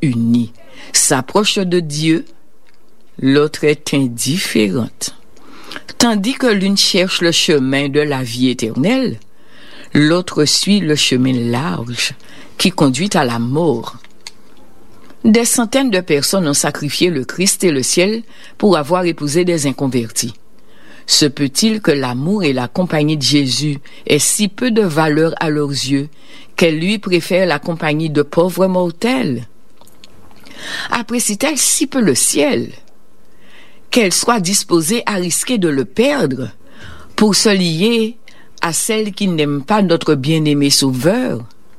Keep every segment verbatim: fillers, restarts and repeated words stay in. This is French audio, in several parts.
unie s'approche de Dieu, l'autre est indifférente. Tandis que l'une cherche le chemin de la vie éternelle, l'autre suit le chemin large qui conduit à la mort. Des centaines de personnes ont sacrifié le Christ et le ciel pour avoir épousé des inconvertis. Se peut-il que l'amour et la compagnie de Jésus aient si peu de valeur à leurs yeux qu'elle lui préfère la compagnie de pauvres mortels? Apprécie-t-elle si peu le ciel qu'elle soit disposée à risquer de le perdre pour se lier à celle qui n'aime pas notre bien-aimé Sauveur?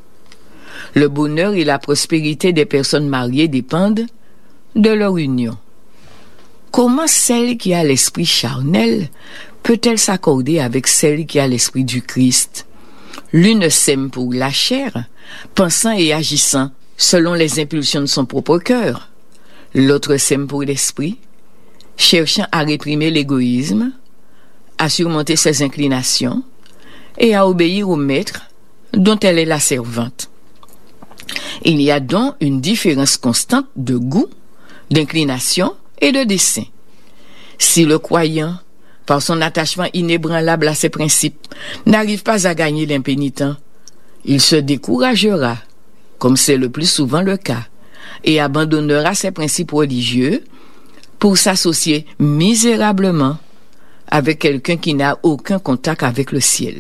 Le bonheur et la prospérité des personnes mariées dépendent de leur union. Comment celle qui a l'esprit charnel peut-elle s'accorder avec celle qui a l'esprit du Christ? L'une s'aime pour la chair, pensant et agissant selon les impulsions de son propre cœur. L'autre s'aime pour l'esprit, cherchant à réprimer l'égoïsme, à surmonter ses inclinations et à obéir au maître dont elle est la servante. Il y a donc une différence constante de goût, d'inclination et de dessein. Si le croyant, par son attachement inébranlable à ses principes, n'arrive pas à gagner l'impénitent, il se découragera, comme c'est le plus souvent le cas, et abandonnera ses principes religieux pour s'associer misérablement avec quelqu'un qui n'a aucun contact avec le ciel.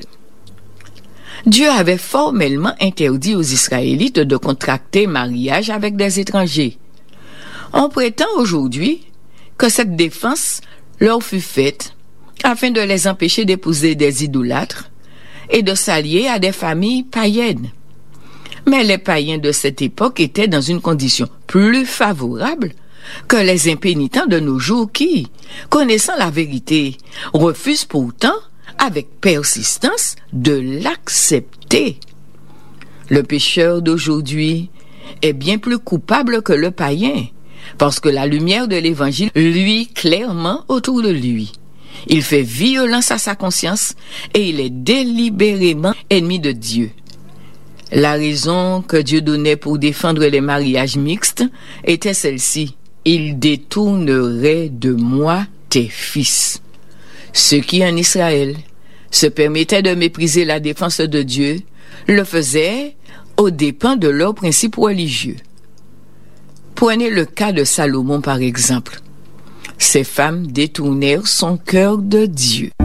Dieu avait formellement interdit aux Israélites de contracter mariage avec des étrangers. On prétend aujourd'hui que cette défense leur fut faite afin de les empêcher d'épouser des idolâtres et de s'allier à des familles païennes. Mais les païens de cette époque étaient dans une condition plus favorable que les impénitents de nos jours qui, connaissant la vérité, refusent pourtant avec persistance de l'accepter. Le pécheur d'aujourd'hui est bien plus coupable que le païen, parce que la lumière de l'évangile luit clairement autour de lui. Il fait violence à sa conscience et il est délibérément ennemi de Dieu. La raison que Dieu donnait pour défendre les mariages mixtes était celle-ci: il détournerait de moi tes fils. Ceux qui en Israël se permettaient de mépriser la défense de Dieu le faisaient aux dépens de leurs principes religieux. Prenez le cas de Salomon par exemple. Ces femmes détournèrent son cœur de Dieu.